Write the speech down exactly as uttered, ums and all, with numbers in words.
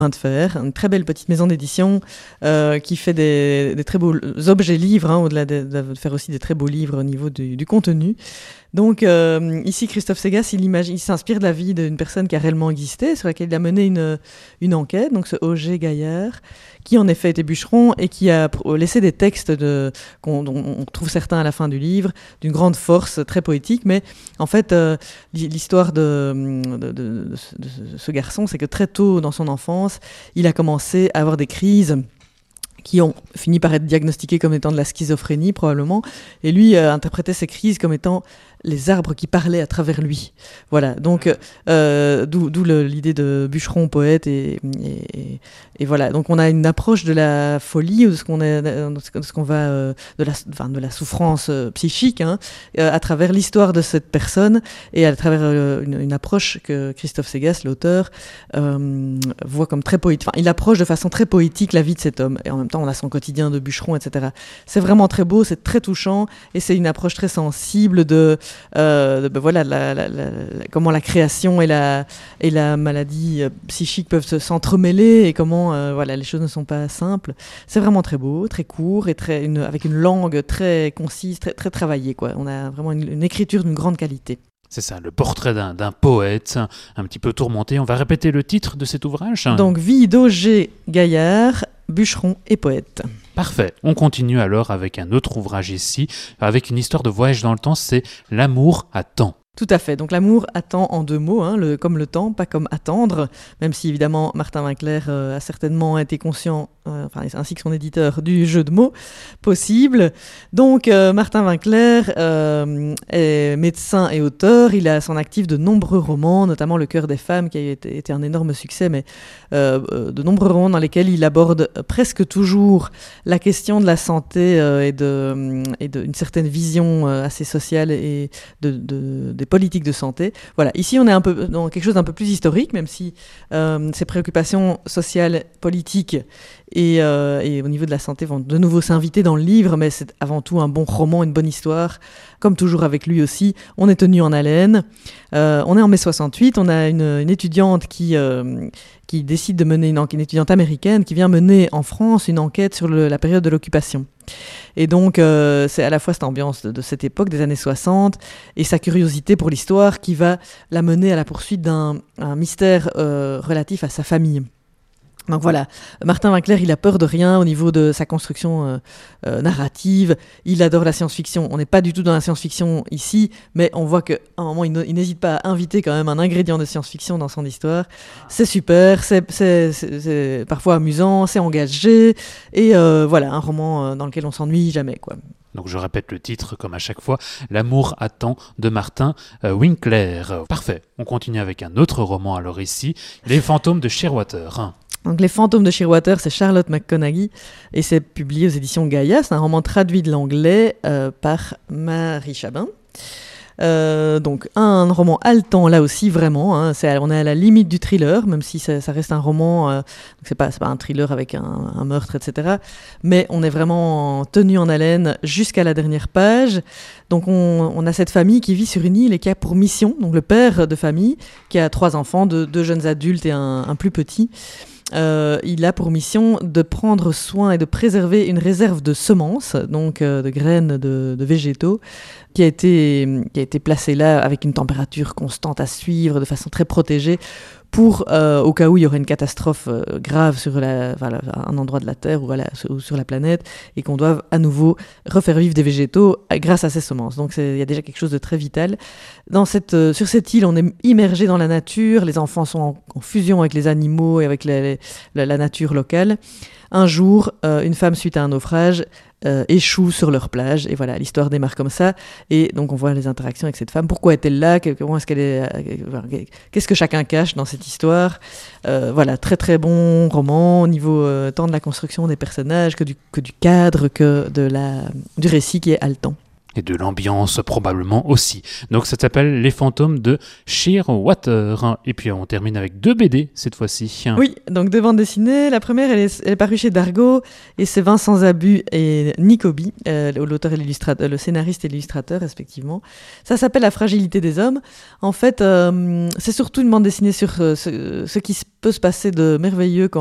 de fer, une très belle petite maison d'édition euh, qui fait des, des très beaux objets livres, hein, au-delà de, de faire aussi des très beaux livres au niveau du, du contenu. Donc euh, ici, Christophe Segas, il, imagine, il s'inspire de la vie d'une personne qui a réellement existé, sur laquelle il a mené une, une enquête, donc ce O G Gaillard, qui en effet était bûcheron et qui a laissé des textes de, qu'on, dont on trouve certains à la fin du livre, d'une grande force, très poétique, mais en fait, euh, l'histoire de, de, de, de, de ce garçon, c'est que très tôt dans son enfance, il a commencé à avoir des crises qui ont fini par être diagnostiquées comme étant de la schizophrénie probablement, et lui euh, interprétait ces crises comme étant les arbres qui parlaient à travers lui. Voilà, donc euh, d'où, d'où le, l'idée de bûcheron, poète, et, et, et voilà. Donc on a une approche de la folie, ou de ce qu'on, est, de ce qu'on va, euh, de, la, enfin, de la souffrance euh, psychique, hein, euh, à travers l'histoire de cette personne, et à travers euh, une, une approche que Christophe Segas, l'auteur, euh, voit comme très poétique. Enfin, il approche de façon très poétique la vie de cet homme, et en même temps on a son quotidien de bûcheron, et cetera. C'est vraiment très beau, c'est très touchant, et c'est une approche très sensible de Euh, ben voilà, la, la, la, la, comment la création et la, et la maladie euh, psychique peuvent se, s'entremêler, et comment euh, voilà, les choses ne sont pas simples. C'est vraiment très beau, très court, et très, une, avec une langue très concise, très, très travaillée, quoi. On a vraiment une, une écriture d'une grande qualité. C'est ça, le portrait d'un, d'un poète, un petit peu tourmenté. On va répéter le titre de cet ouvrage. Donc, Vie d'O G Gaillard, bûcheron et poète. Parfait. On continue alors avec un autre ouvrage ici, avec une histoire de voyage dans le temps, c'est L'amour attend. Tout à fait. Donc l'amour attend en deux mots, hein, le, comme le temps, pas comme attendre, même si évidemment Martin Winkler euh, a certainement été conscient, euh, enfin, ainsi que son éditeur, du jeu de mots possible. Donc euh, Martin Winkler euh, est médecin et auteur, il a à son actif de nombreux romans, notamment Le cœur des femmes qui a été, été un énorme succès, mais euh, de nombreux romans dans lesquels il aborde presque toujours la question de la santé euh, et, de, et de une certaine vision euh, assez sociale et de, de des politiques de santé. Voilà, ici on est un peu dans quelque chose d'un peu plus historique, même si euh, ces préoccupations sociales, politiques et, euh, et au niveau de la santé vont de nouveau s'inviter dans le livre, mais c'est avant tout un bon roman, une bonne histoire. Comme toujours avec lui aussi, on est tenu en haleine. Euh, on est en mai soixante-huit, on a une, une étudiante qui, euh, qui décide de mener, une, enquête, une étudiante américaine qui vient mener en France une enquête sur le, la période de l'occupation. Et donc, euh, c'est à la fois cette ambiance de, de cette époque, des années soixante, et sa curiosité pour l'histoire qui va la mener à la poursuite d'un un mystère euh, relatif à sa famille. Donc voilà, Martin Winkler, il a peur de rien au niveau de sa construction euh, euh, narrative. Il adore la science-fiction. On n'est pas du tout dans la science-fiction ici, mais on voit qu'à un moment, il, il n'hésite pas à inviter quand même un ingrédient de science-fiction dans son histoire. C'est super, c'est, c'est, c'est, c'est parfois amusant, c'est engagé, et euh, voilà, un roman dans lequel on s'ennuie jamais, quoi. Donc je répète le titre comme à chaque fois, L'amour attend de Martin euh, Winkler. Parfait, on continue avec un autre roman alors ici, Les fantômes de Shearwater. Donc, Les fantômes de Shearwater, c'est Charlotte McConaghy et c'est publié aux éditions Gaïa. C'est un roman traduit de l'anglais euh, par Marie Chabin. Euh, donc un roman haletant là aussi vraiment, hein, c'est, on est à la limite du thriller, même si ça, ça reste un roman, euh, donc c'est pas, c'est pas un thriller avec un, un meurtre, et cetera. Mais on est vraiment tenu en haleine jusqu'à la dernière page. Donc on, on a cette famille qui vit sur une île et qui a pour mission, donc le père de famille, qui a trois enfants, deux, deux jeunes adultes et un, un plus petit. Euh, il a pour mission de prendre soin et de préserver une réserve de semences, donc euh, de graines de, de végétaux, qui a été, qui a été placée là avec une température constante à suivre, de façon très protégée, pour, euh, au cas où il y aurait une catastrophe euh, grave sur la, voilà, un endroit de la Terre ou, voilà, sur, sur la planète, et qu'on doive à nouveau refaire vivre des végétaux grâce à ces semences. Donc il y a déjà quelque chose de très vital. Dans cette, euh, sur cette île, on est immergé dans la nature, les enfants sont en, en fusion avec les animaux et avec les, les, la, la nature locale. Un jour, euh, une femme, suite à un naufrage, euh, échoue sur leur plage, et voilà, l'histoire démarre comme ça, et donc on voit les interactions avec cette femme. Pourquoi est-elle là ? Comment est-ce qu'elle est, euh, qu'est-ce que chacun cache dans cette histoire ? euh, Voilà, très très bon roman au niveau euh, tant de la construction des personnages que du, que du cadre, que de la, du récit qui est haletant. Et de l'ambiance probablement aussi. Donc ça s'appelle Les fantômes de Shearwater. Et puis on termine avec deux B D cette fois-ci. Oui, donc deux bandes dessinées. La première, elle est, elle est parue chez Dargaud et c'est Vincent Zabu et Nicobi, euh, l'auteur et l'illustrateur, le scénariste et l'illustrateur respectivement. Ça s'appelle La fragilité des hommes. En fait, euh, c'est surtout une bande dessinée sur euh, ce, ce qui peut se passer de merveilleux quand